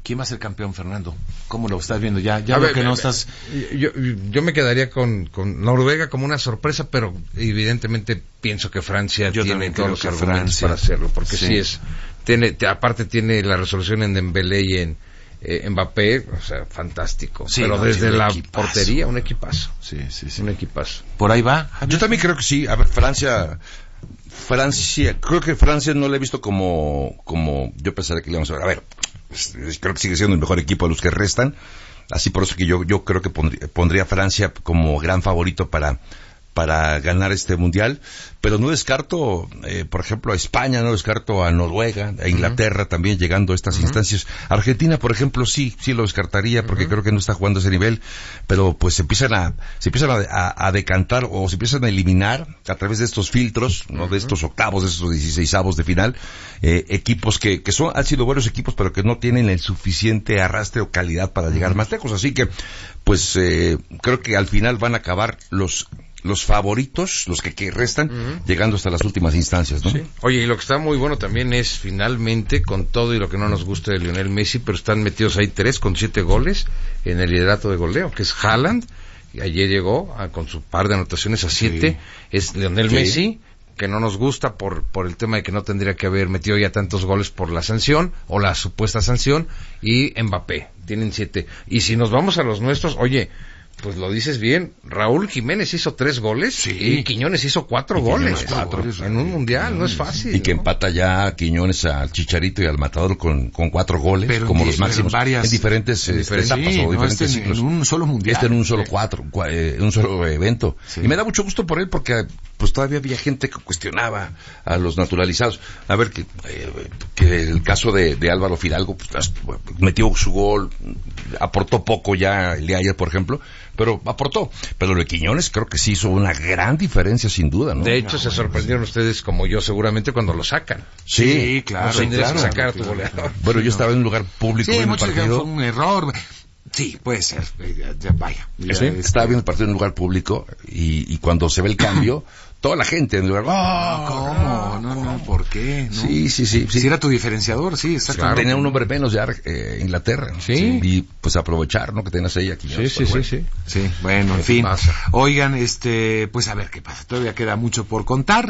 ¿Quién va a ser campeón, Fernando? ¿Cómo lo estás viendo? Ya veo que no estás... Yo me quedaría con Noruega como una sorpresa, pero evidentemente pienso que Francia tiene todos los argumentos para hacerlo, porque aparte tiene la resolución en Dembélé y en Mbappé, o sea, fantástico. Sí, pero desde la portería, un equipazo. Sí. Un equipazo. ¿Por ahí va? Yo también creo que sí. A ver, Francia, creo que Francia no la he visto como yo pensaría que le vamos a ver. A ver, creo que sigue siendo el mejor equipo de los que restan. Así por eso que yo creo que pondría a Francia como gran favorito para ganar este mundial, pero no descarto, por ejemplo, a España, no descarto a Noruega, a Inglaterra también llegando a estas instancias. Argentina, por ejemplo, sí lo descartaría porque creo que no está jugando a ese nivel, pero pues se empiezan a decantar o se empiezan a eliminar a través de estos filtros, ¿no? De estos octavos, de estos 16avos de final, equipos que han sido buenos equipos, pero que no tienen el suficiente arrastre o calidad para llegar más lejos. Así que, pues, creo que al final van a acabar los favoritos, los que restan, llegando hasta las últimas instancias, ¿no? Sí. Oye, y lo que está muy bueno también es, finalmente, con todo y lo que no nos gusta de Lionel Messi, pero están metidos ahí 3 con 7 goles en el liderato de goleo, que es Haaland, y ayer llegó con su par de anotaciones a 7, es Lionel Messi, que no nos gusta por el tema de que no tendría que haber metido ya tantos goles por la sanción, o la supuesta sanción, y Mbappé, tienen 7. Y si nos vamos a los nuestros, oye, pues lo dices bien, Raúl Jiménez hizo 3 goles y Quiñones hizo 4 goles en un mundial, no es fácil. Y que empata ya Quiñones al Chicharito y al Matador con 4 goles, pero como los máximos, en diferentes etapas o diferentes ciclos. En un solo mundial. En un solo un solo evento. Sí. Y me da mucho gusto por él porque pues todavía había gente que cuestionaba a los naturalizados. A ver, que el caso de Álvaro Fidalgo, pues, metió su gol, aportó poco ya el día de ayer, por ejemplo, pero aportó. Pero lo de Quiñones creo que sí hizo una gran diferencia, sin duda, ¿no? De hecho, se sorprendieron ustedes, como yo, seguramente, cuando lo sacan. Sí, claro. No tendrías que sacar a tu goleador. Bueno, yo estaba en un lugar público en el partido. Fue un error. Sí, puede ser. Vaya. Estaba viendo el partido en un lugar público y cuando se ve el cambio, toda la gente en el lugar. ¿Cómo? No, ¿por qué? ¿No? Sí. Si era tu diferenciador, sí, exactamente. Claro. Tenía un hombre menos ya Inglaterra. Sí. Y pues aprovechar, ¿no? Que tenías ahí aquí. Sí, bueno, en fin. Oigan, pues a ver qué pasa. Todavía queda mucho por contar,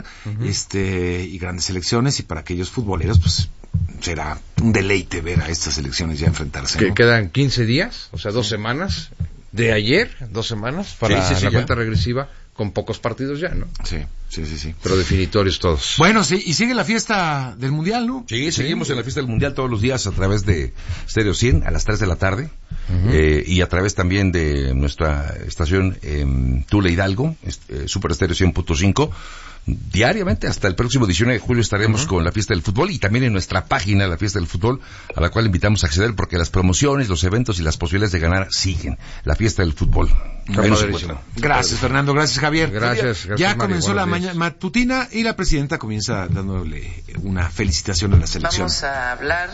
y grandes elecciones, y para aquellos futboleros, pues será un deleite ver a estas elecciones ya enfrentarse, que ¿no? Quedan 15 días, o sea, 2 semanas de ayer, 2 semanas para la cuenta regresiva, con pocos partidos ya, ¿no? Sí. Pero definitorios todos. Bueno, sí, y sigue la fiesta del Mundial, ¿no? Sí, seguimos en la fiesta del Mundial todos los días a través de Stereo 100 a las 3 de la tarde, y a través también de nuestra estación Tula Hidalgo, Super Stereo 100.5. Diariamente hasta el próximo 19 de julio estaremos con la fiesta del fútbol y también en nuestra página la fiesta del fútbol, a la cual invitamos a acceder porque las promociones, los eventos y las posibilidades de ganar siguen. La fiesta del fútbol. Gracias, Fernando. Gracias, Javier. Gracias, ya comenzó la mañana matutina y la presidenta comienza dándole una felicitación a la selección. Vamos a hablar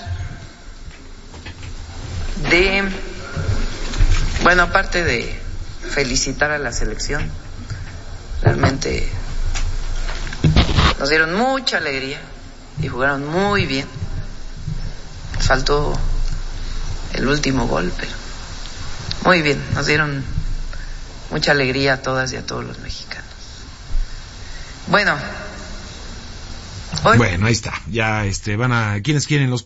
de, bueno, aparte de felicitar a la selección, realmente nos dieron mucha alegría y jugaron muy bien. Faltó el último gol, pero muy bien, nos dieron mucha alegría a todas y a todos los mexicanos. Bueno, ahí está. Ya van a quienes quieren los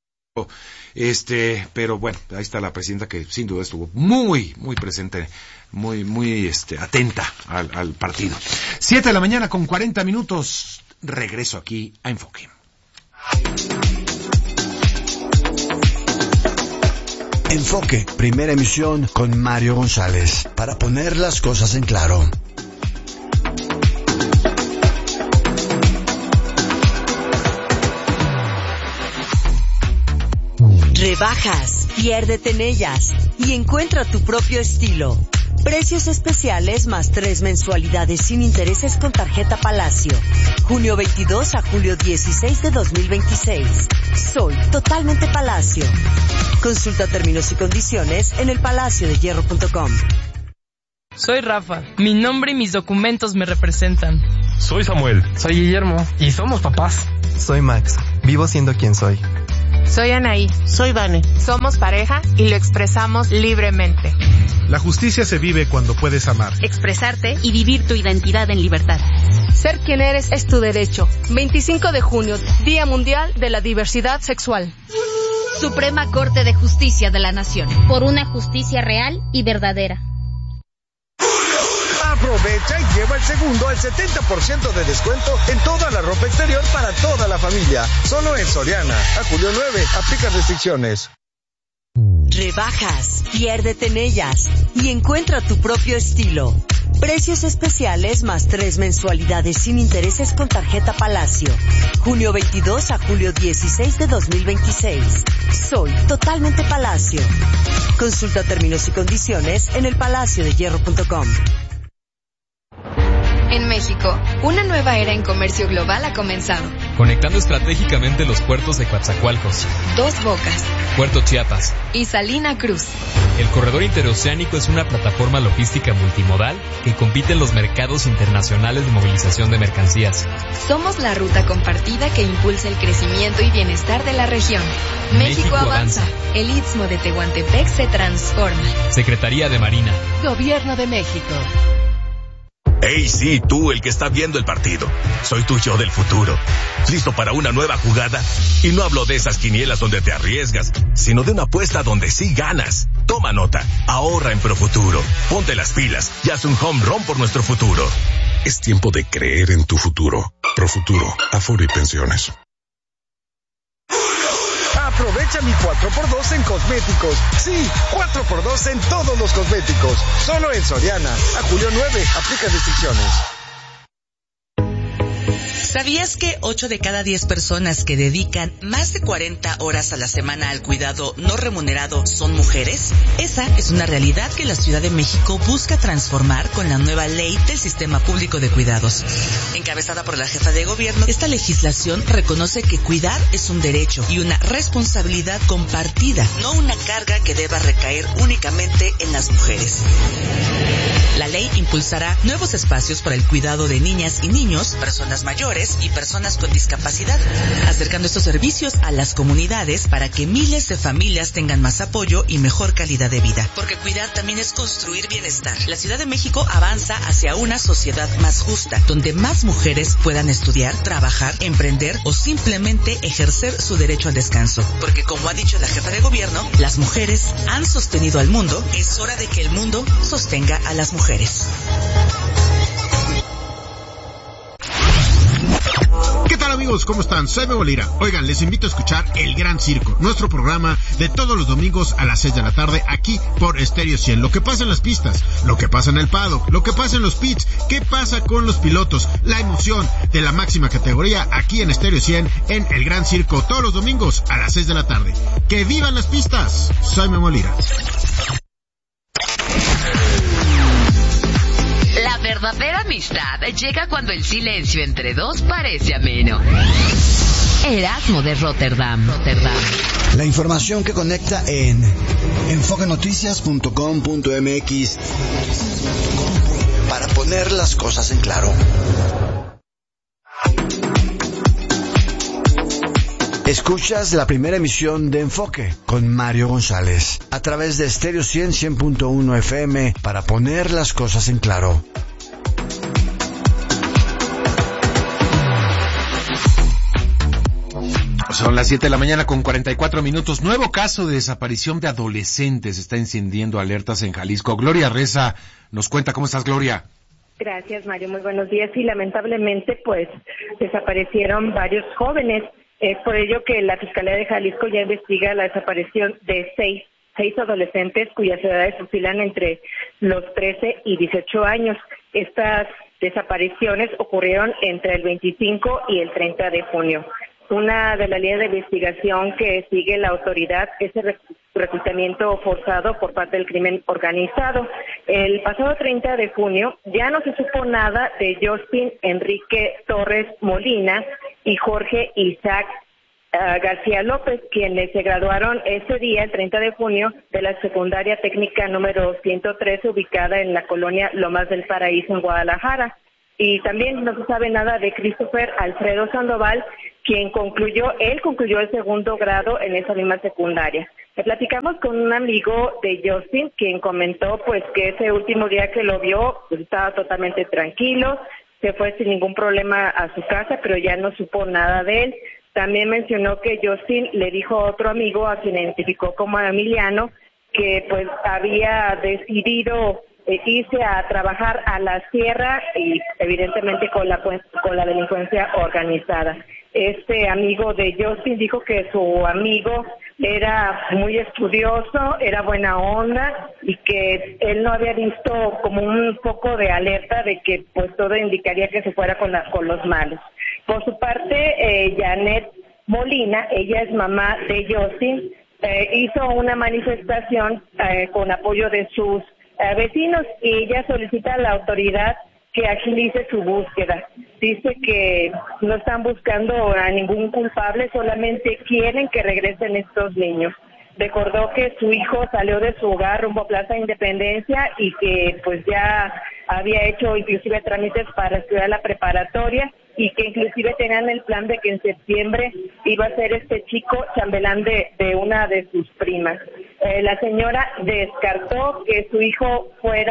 pero bueno, ahí está la presidenta que sin duda estuvo muy presente, muy atenta al partido. 7:40 a.m. Regreso aquí a Enfoque. Enfoque, primera emisión con Mario González, para poner las cosas en claro. Rebajas, piérdete en ellas y encuentra tu propio estilo. Precios especiales más 3 mensualidades sin intereses con tarjeta Palacio. Junio 22 a julio 16 de 2026. Soy totalmente Palacio. Consulta términos y condiciones en elpalaciodehierro.com. Soy Rafa. Mi nombre y mis documentos me representan. Soy Samuel. Soy Guillermo. Y somos papás. Soy Max. Vivo siendo quien soy. Soy Anaí. Soy Vane. Somos pareja y lo expresamos libremente. La justicia se vive cuando puedes amar, expresarte y vivir tu identidad en libertad. Ser quien eres es tu derecho. 25 de junio, Día Mundial de la Diversidad Sexual. Suprema Corte de Justicia de la Nación. Por una justicia real y verdadera. Aprovecha y lleva el segundo al 70% de descuento en toda la ropa exterior para toda la familia. Solo en Soriana. A julio 9, aplica restricciones. Rebajas, piérdete en ellas y encuentra tu propio estilo. Precios especiales más 3 mensualidades sin intereses con tarjeta Palacio. Junio 22 a julio 16 de 2026. Soy totalmente Palacio. Consulta términos y condiciones en elpalaciodehierro.com. En México, una nueva era en comercio global ha comenzado. Conectando estratégicamente los puertos de Coatzacoalcos, Dos Bocas, Puerto Chiapas y Salina Cruz. El corredor interoceánico es una plataforma logística multimodal que compite en los mercados internacionales de movilización de mercancías. Somos la ruta compartida que impulsa el crecimiento y bienestar de la región. México avanza. El Istmo de Tehuantepec se transforma. Secretaría de Marina. Gobierno de México. Hey, sí, tú, el que está viendo el partido. Soy tu yo del futuro. ¿Listo para una nueva jugada? Y no hablo de esas quinielas donde te arriesgas, sino de una apuesta donde sí ganas. Toma nota. Ahorra en Profuturo. Ponte las pilas y haz un home run por nuestro futuro. Es tiempo de creer en tu futuro. Profuturo, Afore y Pensiones. Aprovecha mi 4x2 en cosméticos. Sí, 4x2 en todos los cosméticos. Solo en Soriana. A julio 9, aplica restricciones. ¿Sabías que 8 de cada 10 personas que dedican más de 40 horas a la semana al cuidado no remunerado son mujeres? Esa es una realidad que la Ciudad de México busca transformar con la nueva ley del Sistema Público de Cuidados. Encabezada por la jefa de gobierno, esta legislación reconoce que cuidar es un derecho y una responsabilidad compartida, no una carga que deba recaer únicamente en las mujeres. La ley impulsará nuevos espacios para el cuidado de niñas y niños, personas mayores y personas con discapacidad, acercando estos servicios a las comunidades para que miles de familias tengan más apoyo y mejor calidad de vida. Porque cuidar también es construir bienestar. La Ciudad de México avanza hacia una sociedad más justa, donde más mujeres puedan estudiar, trabajar, emprender o simplemente ejercer su derecho al descanso. Porque como ha dicho la jefa de gobierno, las mujeres han sostenido al mundo, es hora de que el mundo sostenga a las mujeres. ¿Qué tal, amigos? ¿Cómo están? Soy Memo Lira. Oigan, les invito a escuchar El Gran Circo, nuestro programa de todos los domingos a las 6 de la tarde aquí por Estéreo 100. Lo que pasa en las pistas, lo que pasa en el paddock, lo que pasa en los pits, qué pasa con los pilotos, la emoción de la máxima categoría aquí en Estéreo 100 en El Gran Circo todos los domingos a las 6 de la tarde. ¡Que vivan las pistas! Soy Memo Lira. La verdadera amistad llega cuando el silencio entre dos parece ameno. Erasmo de Rotterdam. La información que conecta en enfoquenoticias.com.mx para poner las cosas en claro. Escuchas la primera emisión de Enfoque con Mario González a través de Estéreo 100, 100.1 FM para poner las cosas en claro. Son las 7 de la mañana con 44 minutos. Nuevo caso de desaparición de adolescentes está encendiendo alertas en Jalisco. Gloria Reza nos cuenta. ¿Cómo estás, Gloria? Gracias, Mario. Muy buenos días. Y lamentablemente, pues, desaparecieron varios jóvenes. Es por ello que la Fiscalía de Jalisco ya investiga la desaparición de seis adolescentes cuyas edades oscilan entre los 13 y 18 años. Estas desapariciones ocurrieron entre el 25 y el 30 de junio. Una de las líneas de investigación que sigue la autoridad es el reclutamiento forzado por parte del crimen organizado. El pasado 30 de junio ya no se supo nada de Justin Enrique Torres Molina y Jorge Isaac García López, quienes se graduaron ese día, el 30 de junio, de la secundaria técnica número 113, ubicada en la colonia Lomas del Paraíso, en Guadalajara. Y también no se sabe nada de Christopher Alfredo Sandoval, quien concluyó el segundo grado en esa misma secundaria. Platicamos con un amigo de Justin, quien comentó pues que ese último día que lo vio pues, estaba totalmente tranquilo, se fue sin ningún problema a su casa, pero ya no supo nada de él. También mencionó que Justin le dijo a otro amigo, a quien identificó como Emiliano, que pues había decidido irse a trabajar a la sierra y evidentemente con la delincuencia organizada. Este amigo de Justin dijo que su amigo era muy estudioso, era buena onda y que él no había visto como un poco de alerta de que pues todo indicaría que se fuera con los malos. Por su parte, Janet Molina, ella es mamá de Justin, hizo una manifestación con apoyo de sus vecinos y ella solicita a la autoridad que agilice su búsqueda. Dice que no están buscando a ningún culpable, solamente quieren que regresen estos niños. Recordó que su hijo salió de su hogar rumbo a Plaza Independencia y que pues ya había hecho inclusive trámites para estudiar la preparatoria y que inclusive tenían el plan de que en septiembre iba a ser este chico chambelán de una de sus primas. La señora descartó que su hijo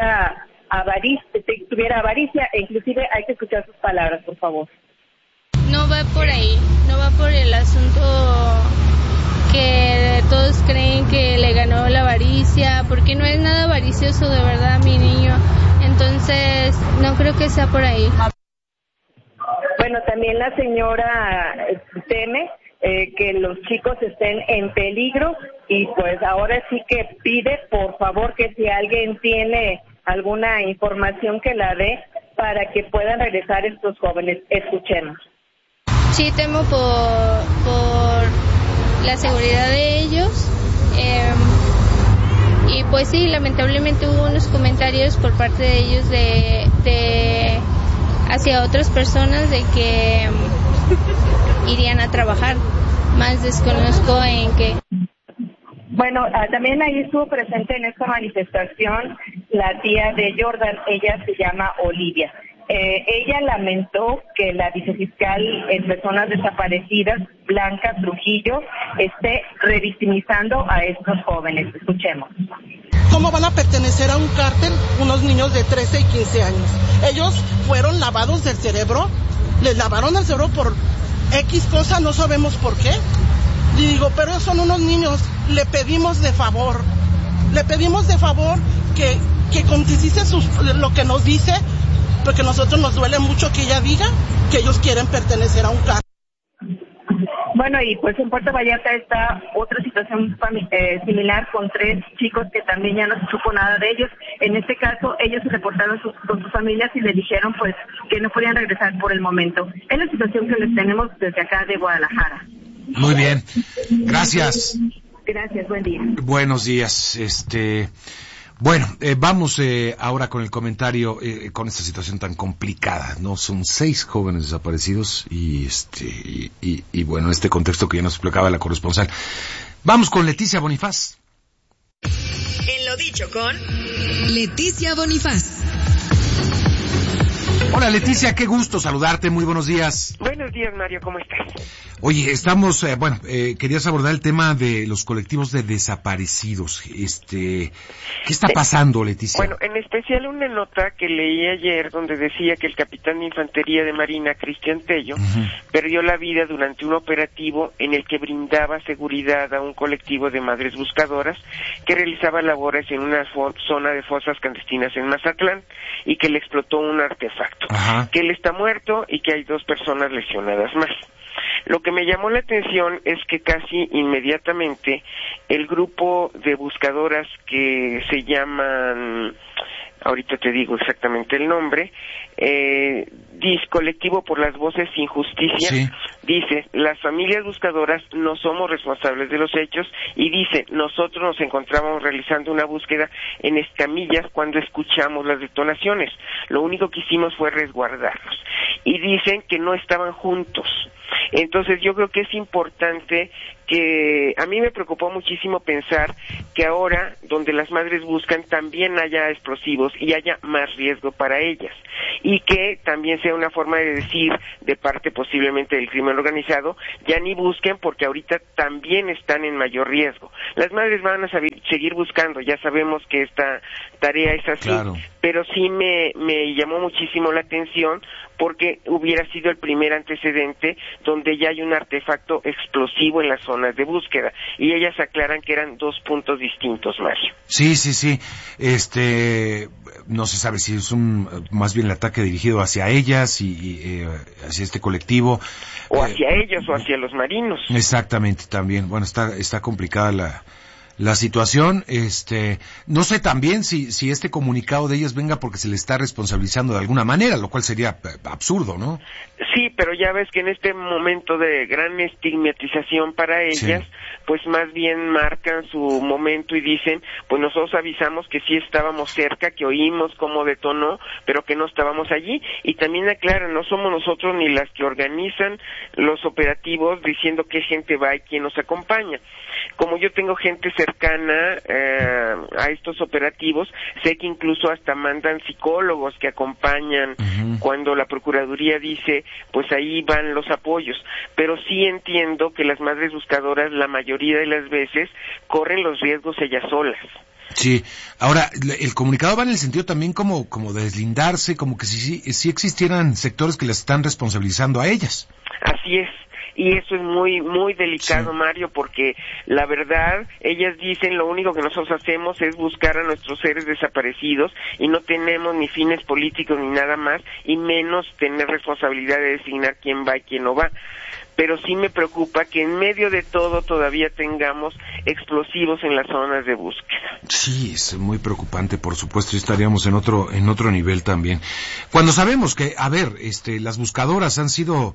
tuviera avaricia e inclusive hay que escuchar sus palabras, por favor. No va por ahí, no va por el asunto que todos creen que le ganó la avaricia, porque no es nada avaricioso de verdad mi niño, entonces no creo que sea por ahí. Bueno, también la señora teme que los chicos estén en peligro y pues ahora sí que pide por favor que si alguien tiene alguna información que la dé para que puedan regresar estos jóvenes. Escuchemos. Sí, temo por la seguridad de ellos y pues sí, lamentablemente hubo unos comentarios por parte de ellos de hacia otras personas de que irían a trabajar, más desconozco en qué. Bueno, también ahí estuvo presente en esta manifestación la tía de Jordan, ella se llama Olivia. Ella lamentó que la vicefiscal en personas desaparecidas, Blanca Trujillo, esté revictimizando a estos jóvenes. Escuchemos. ¿Cómo van a pertenecer a un cártel unos niños de 13 y 15 años? Ellos fueron lavados del cerebro, les lavaron el cerebro por X cosa, no sabemos por qué. Digo, pero son unos niños, le pedimos de favor que conteste lo que nos dice, porque a nosotros nos duele mucho que ella diga que ellos quieren pertenecer a un cártel. Bueno, y pues en Puerto Vallarta está otra situación similar con 3 chicos que también ya no se supo nada de ellos. En este caso, ellos se reportaron con sus familias y le dijeron pues que no podían regresar por el momento. Es la situación que les tenemos desde acá de Guadalajara. Muy bien, gracias. Gracias, buen día. Buenos días. Bueno, vamos ahora con el comentario con esta situación tan complicada, ¿no? Son 6 jóvenes desaparecidos y bueno, este contexto que ya nos explicaba la corresponsal. Vamos con Leticia Bonifaz. En lo dicho con Leticia Bonifaz. Hola Leticia, qué gusto saludarte, muy buenos días. Buenos días Mario, ¿cómo estás? Oye, estamos, querías abordar el tema de los colectivos de desaparecidos. ¿Qué está pasando, Leticia? Bueno, en especial una nota que leí ayer donde decía que el capitán de infantería de Marina, Cristian Tello, perdió la vida durante un operativo en el que brindaba seguridad a un colectivo de madres buscadoras que realizaba labores en una zona de fosas clandestinas en Mazatlán y que le explotó un artefacto. Que él está muerto y que hay 2 personas lesionadas más. Lo que me llamó la atención es que casi inmediatamente el grupo de buscadoras que se llaman, ahorita te digo exactamente el nombre, Colectivo por las Voces Sin Justicia, dice, las familias buscadoras no somos responsables de los hechos y dice, nosotros nos encontrábamos realizando una búsqueda en Escamillas cuando escuchamos las detonaciones, lo único que hicimos fue resguardarlos y dicen que no estaban juntos. Entonces yo creo que es importante que a mí me preocupó muchísimo pensar que ahora donde las madres buscan también haya explosivos y haya más riesgo para ellas, y que también sea una forma de decir de parte posiblemente del crimen organizado, ya ni busquen porque ahorita también están en mayor riesgo. Las madres van a seguir buscando, ya sabemos que esta tarea es así, claro. Pero sí me llamó muchísimo la atención porque hubiera sido el primer antecedente donde ya hay un artefacto explosivo en las zonas de búsqueda, y ellas aclaran que eran 2 puntos distintos, Mario. Sí. No se sabe si es más bien el ataque dirigido hacia ellas y hacia este colectivo. O hacia ellos o hacia los marinos. Exactamente, también. Bueno, está complicada la situación. No sé también si este comunicado de ellas venga porque se le está responsabilizando de alguna manera, lo cual sería absurdo, ¿no? Sí, pero ya ves que en este momento de gran estigmatización para ellas, pues más bien marcan su momento y dicen, pues nosotros avisamos que sí estábamos cerca, que oímos cómo detonó, pero que no estábamos allí, y también aclaran, no somos nosotros ni las que organizan los operativos diciendo qué gente va y quién nos acompaña. Como yo tengo gente cercana a estos operativos, sé que incluso hasta mandan psicólogos que acompañan cuando la Procuraduría dice, pues ahí van los apoyos, pero sí entiendo que las madres buscadoras la mayoría de las veces corren los riesgos ellas solas. Sí, ahora, el comunicado va en el sentido también como de deslindarse, como que si existieran sectores que las están responsabilizando a ellas. Así es. Y eso es muy, muy delicado, sí. Mario, porque la verdad, ellas dicen lo único que nosotros hacemos es buscar a nuestros seres desaparecidos y no tenemos ni fines políticos ni nada más, y menos tener responsabilidad de designar quién va y quién no va. Pero sí me preocupa que en medio de todo todavía tengamos explosivos en las zonas de búsqueda. Sí, es muy preocupante, por supuesto, y estaríamos en otro nivel también. Cuando sabemos que, las buscadoras han sido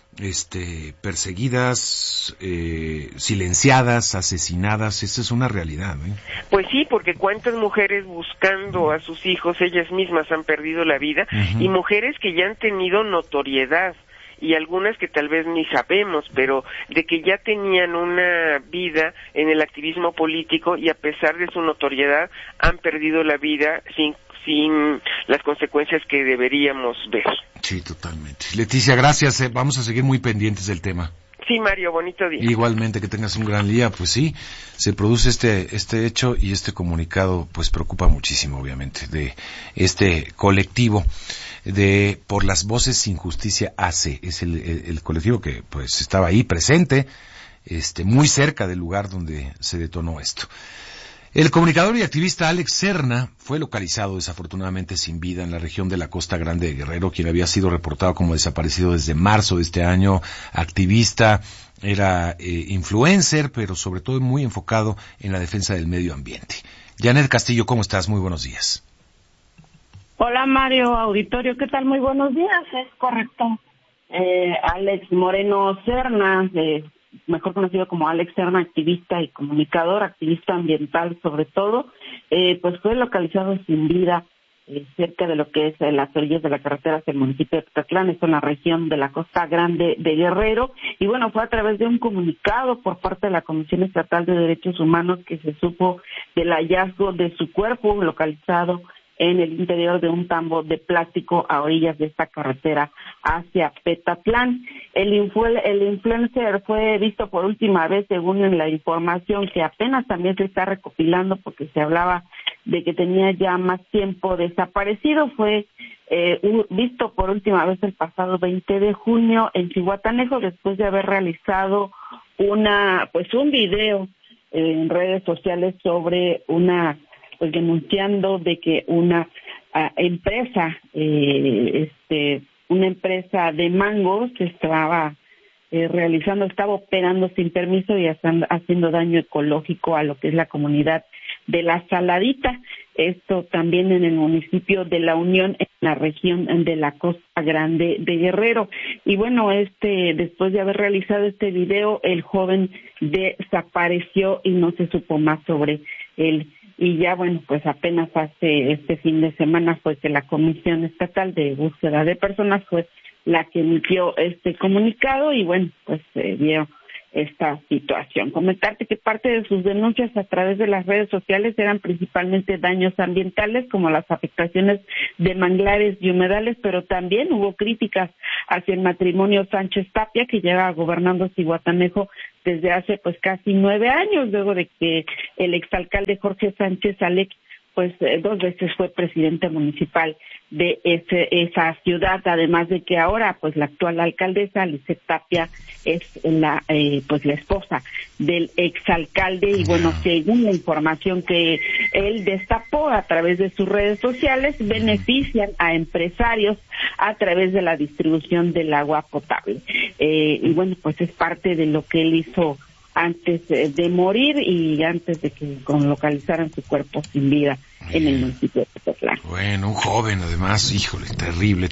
perseguidas, silenciadas, asesinadas, esa es una realidad, ¿eh? Pues sí, porque cuántas mujeres buscando a sus hijos, ellas mismas han perdido la vida, y mujeres que ya han tenido notoriedad, y algunas que tal vez ni sabemos, pero de que ya tenían una vida en el activismo político y a pesar de su notoriedad han perdido la vida sin las consecuencias que deberíamos ver. Sí, totalmente. Leticia, gracias. Vamos a seguir muy pendientes del tema. Sí, Mario, bonito día. Igualmente, que tengas un gran día. Pues sí, se produce este hecho y este comunicado pues preocupa muchísimo, obviamente, de este colectivo de Por las Voces Sin Justicia AC. Es el colectivo que pues estaba ahí presente, muy cerca del lugar donde se detonó esto. El comunicador y activista Alex Serna fue localizado desafortunadamente sin vida en la región de la Costa Grande de Guerrero, quien había sido reportado como desaparecido desde marzo de este año. Activista, era influencer, pero sobre todo muy enfocado en la defensa del medio ambiente. Janet Castillo, ¿cómo estás? Muy buenos días. Hola Mario, auditorio, ¿qué tal? Muy buenos días, es correcto. Alex Moreno Serna, mejor conocido como Alex Serna, activista y comunicador, activista ambiental sobre todo, pues fue localizado sin vida cerca de lo que es las orillas de la carretera hacia el municipio de Tetatlán, esto en la región de la Costa Grande de Guerrero, y bueno, fue a través de un comunicado por parte de la Comisión Estatal de Derechos Humanos que se supo del hallazgo de su cuerpo localizado en el interior de un tambo de plástico a orillas de esta carretera hacia Petatlán. El influencer fue visto por última vez, según en la información que apenas también se está recopilando porque se hablaba de que tenía ya más tiempo desaparecido. Fue visto por última vez el pasado 20 de junio en Zihuatanejo después de haber realizado un video en redes sociales sobre pues denunciando de que una empresa de mangos estaba operando sin permiso y haciendo daño ecológico a lo que es la comunidad de La Saladita. Esto también en el municipio de La Unión, en la región de la Costa Grande de Guerrero. Y bueno, después de haber realizado este video, el joven desapareció y no se supo más sobre él. Y ya, bueno, pues apenas hace este fin de semana fue que la Comisión Estatal de Búsqueda de Personas fue la que emitió este comunicado y bueno, pues dio esta situación. Comentarte que parte de sus denuncias a través de las redes sociales eran principalmente daños ambientales, como las afectaciones de manglares y humedales, pero también hubo críticas hacia el matrimonio Sánchez Tapia, que lleva gobernando Zihuatanejo desde hace pues casi 9 años, luego de que el exalcalde Jorge Sánchez Alec pues 2 veces fue presidente municipal de esa ciudad, además de que ahora pues la actual alcaldesa Lisset Tapia es la esposa del exalcalde, y bueno, según la información que él destapó a través de sus redes sociales, benefician a empresarios a través de la distribución del agua potable, y bueno, pues es parte de lo que él hizo antes de morir y antes de que localizaran su cuerpo sin vida en el municipio de Tototlán. Bueno, un joven además, híjole, terrible.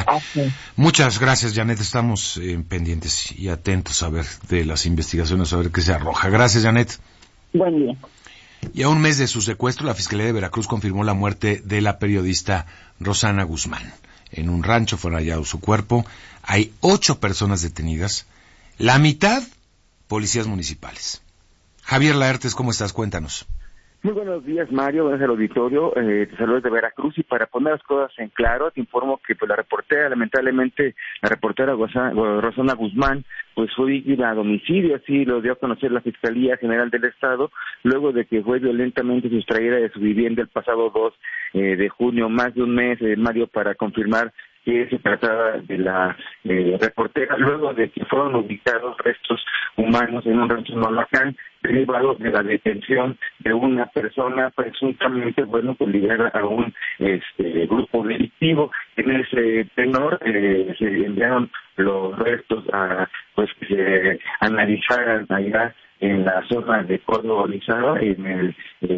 Muchas gracias, Janet, estamos pendientes y atentos a ver de las investigaciones, a ver qué se arroja. Gracias, Janet. Buen día. Y a un mes de su secuestro, la Fiscalía de Veracruz confirmó la muerte de la periodista Rosana Guzmán. En un rancho fue hallado su cuerpo. Hay 8 personas detenidas, la mitad policías municipales. Javier Laertes, ¿cómo estás? Cuéntanos. Muy buenos días, Mario, buenos días al auditorio, te saludo desde Veracruz, y para poner las cosas en claro, te informo que pues lamentablemente la reportera Rosana Guzmán, pues fue víctima de homicidio, así lo dio a conocer la Fiscalía General del Estado, luego de que fue violentamente sustraída de su vivienda el pasado 2 de junio, más de un mes, Mario, para confirmar que se trataba de la reportera, luego de que fueron ubicados restos humanos en un rancho en Malacán, derivado de la detención de una persona presuntamente, pues ligada a un grupo delictivo. En ese tenor se enviaron los restos a que se analizaran allá en la zona de Córdoba Orizaba, en el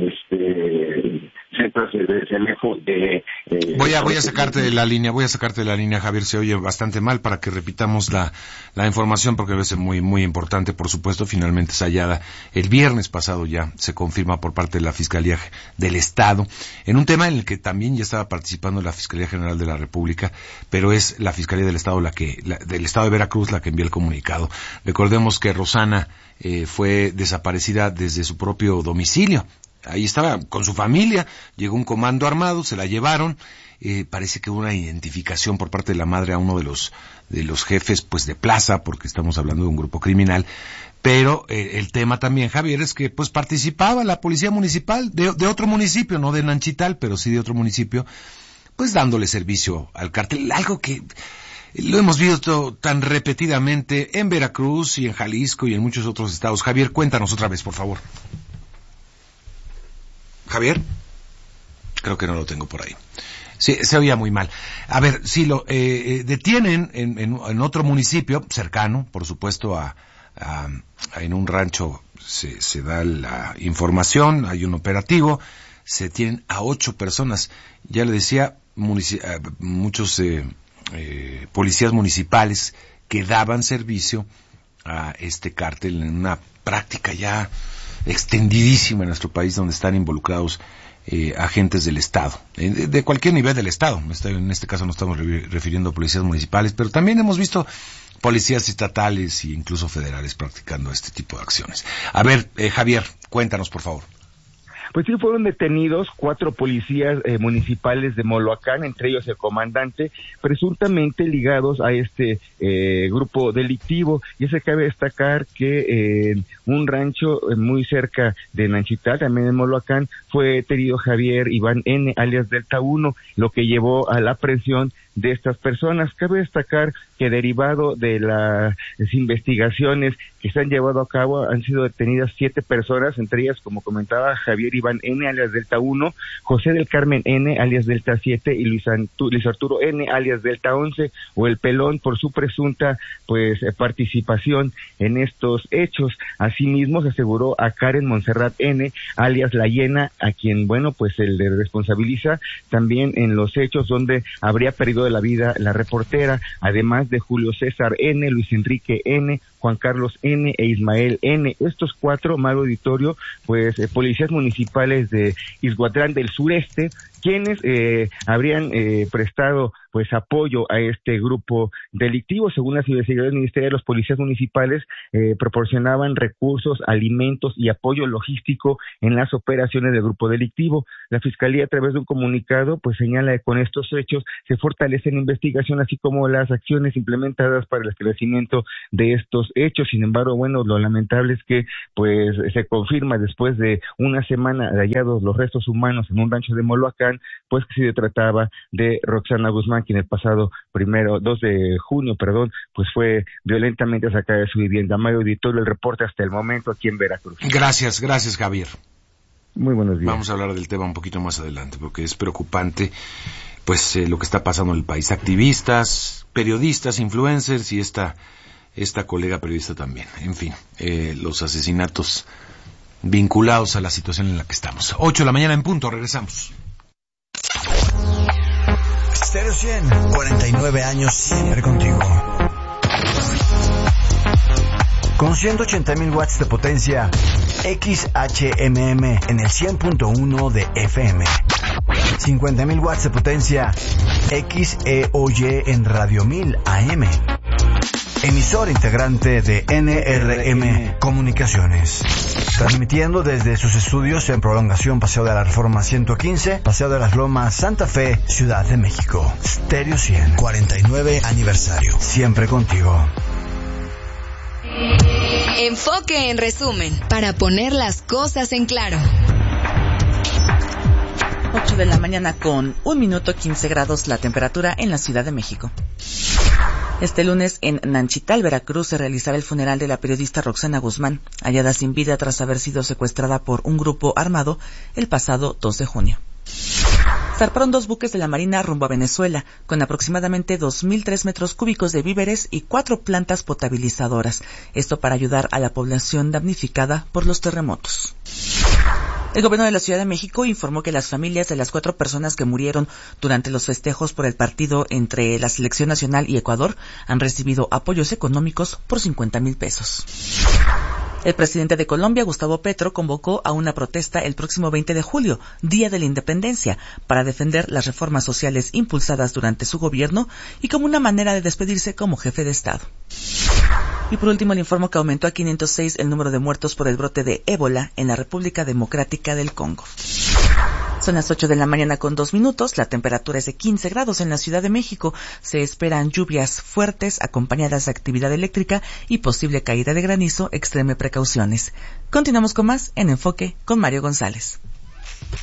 centro de Celejo de... Voy a sacarte de la línea, Javier, se oye bastante mal, para que repitamos la información, porque debe ser muy, muy importante. Por supuesto, finalmente es hallada el viernes pasado, ya se confirma por parte de la Fiscalía del Estado, en un tema en el que también ya estaba participando la Fiscalía General de la República, pero es la Fiscalía del Estado del Estado de Veracruz la que envía el comunicado. Recordemos que Rosana fue desaparecida desde su propio domicilio. Ahí estaba con su familia, llegó un comando armado, se la llevaron, parece que hubo una identificación por parte de la madre a uno de los jefes pues de plaza, porque estamos hablando de un grupo criminal, pero el tema también, Javier, es que pues participaba la policía municipal de otro municipio, no de Nanchital, pero sí de otro municipio, pues dándole servicio al cártel, algo que lo hemos visto tan repetidamente en Veracruz y en Jalisco y en muchos otros estados. Javier, cuéntanos otra vez, por favor. Javier, creo que no lo tengo por ahí. Sí, se oía muy mal. A ver, sí, lo detienen en otro municipio cercano, por supuesto, en un rancho se da la información, hay un operativo, se tienen a 8 personas. Ya le decía, muchos policías municipales que daban servicio a este cártel en una práctica ya extendidísima en nuestro país, donde están involucrados agentes del Estado, de cualquier nivel del Estado. En este caso no estamos refiriendo a policías municipales, pero también hemos visto policías estatales e incluso federales practicando este tipo de acciones. A ver, Javier, cuéntanos, por favor. Pues sí, fueron detenidos 4 policías municipales de Moloacán, entre ellos el comandante, presuntamente ligados a este grupo delictivo. Y se cabe destacar que un rancho muy cerca de Nanchital, también en Moloacán, fue detenido Javier Iván N., alias Delta 1, lo que llevó a la aprehensión de estas personas. Cabe destacar que derivado de las investigaciones que se han llevado a cabo, han sido detenidas 7 personas, entre ellas, como comentaba, Javier Iván N., alias Delta 1, José del Carmen N., alias Delta 7, y Luis Arturo N., alias Delta 11, o el Pelón, por su presunta participación en estos hechos. Asimismo, se aseguró a Karen Montserrat N., alias La Hiena, a quien, se le responsabiliza también en los hechos donde habría perdido de la vida la reportera, además de Julio César N., Luis Enrique N., Juan Carlos N. e Ismael N. Estos 4, Mario Auditorio, pues policías municipales de Ixhuatlán del Sureste, quienes habrían prestado pues apoyo a este grupo delictivo. Según las investigaciones ministeriales, los policías municipales proporcionaban recursos, alimentos y apoyo logístico en las operaciones del grupo delictivo. La Fiscalía, a través de un comunicado, pues señala que con estos hechos se fortalece la investigación, así como las acciones implementadas para el esclarecimiento de estos hechos. Sin embargo, bueno, lo lamentable es que pues se confirma después de una semana de hallados los restos humanos en un rancho de Moloacán, pues que se trataba de Roxana Guzmán, quien el pasado 2 de junio, pues fue violentamente sacada de su vivienda. Mario Auditorio, el reporte hasta el momento aquí en Veracruz. Gracias Javier. Muy buenos días. Vamos a hablar del tema un poquito más adelante, porque es preocupante pues lo que está pasando en el país. Activistas, periodistas, influencers y esta colega periodista también. En fin, los asesinatos vinculados a la situación en la que estamos. 8 de la mañana en punto, regresamos. Stereo 100, 49 años siempre contigo. Con 180,000 watts de potencia, XHMM en el 100.1 de FM. 50,000 watts de potencia, XEOY en Radio 1000 AM. Emisor integrante de NRM Comunicaciones. Transmitiendo desde sus estudios en Prolongación Paseo de la Reforma 115, Paseo de las Lomas, Santa Fe, Ciudad de México. Stereo 100, 49 aniversario. Siempre contigo. Enfoque en resumen, para poner las cosas en claro. 8 de la mañana con 1 minuto 15 grados la temperatura en la Ciudad de México. Este lunes en Nanchital, Veracruz, se realizará el funeral de la periodista Roxana Guzmán, hallada sin vida tras haber sido secuestrada por un grupo armado el pasado 2 de junio. Zarparon 2 buques de la Marina rumbo a Venezuela, con aproximadamente 2.003 metros cúbicos de víveres y 4 plantas potabilizadoras. Esto para ayudar a la población damnificada por los terremotos. El gobierno de la Ciudad de México informó que las familias de las 4 personas que murieron durante los festejos por el partido entre la Selección Nacional y Ecuador han recibido apoyos económicos por 50,000 pesos. El presidente de Colombia, Gustavo Petro, convocó a una protesta el próximo 20 de julio, Día de la Independencia, para defender las reformas sociales impulsadas durante su gobierno y como una manera de despedirse como jefe de Estado. Y por último, le informo que aumentó a 506 el número de muertos por el brote de ébola en la República Democrática del Congo. Son las 8 de la mañana con 2 minutos, la temperatura es de 15 grados en la Ciudad de México. Se esperan lluvias fuertes acompañadas de actividad eléctrica y posible caída de granizo, extreme precauciones. Continuamos con más en Enfoque con Mario González.